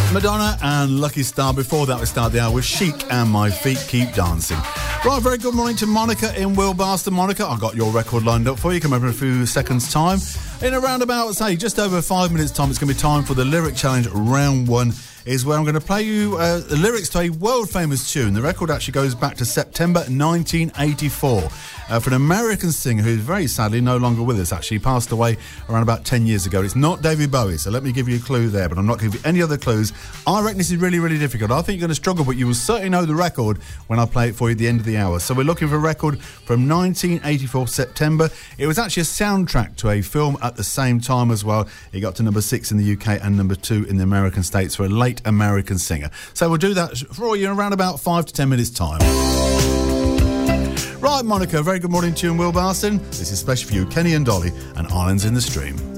Madonna and Lucky Star. Before that, we started the hour with Chic and My Feet Keep Dancing. Right, very good morning to Monica in Wilbaston. Monica, I've got your record lined up for you. Come over in a few seconds' time. In around about, say, just over 5 minutes' time, it's going to be time for the Lyric Challenge Round 1, is where I'm going to play you the lyrics to a world-famous tune. The record actually goes back to September 1984 for an American singer who's very sadly no longer with us, actually. He passed away around about 10 years ago. It's not David Bowie, so let me give you a clue there, but I'm not going to give you any other clues. I reckon this is really, really difficult. I think you're going to struggle, but you will certainly know the record when I play it for you at the end of the hour. So we're looking for a record from 1984, September. It was actually a soundtrack to a film at the same time as well. It got to number 6 in the UK and number 2 in the American states for a late American singer. So we'll do that for you in around about 5 to 10 minutes time. Right, Monica, very good morning to you in Wilbaston. This is special for you, Kenny and Dolly, and Islands in the Stream.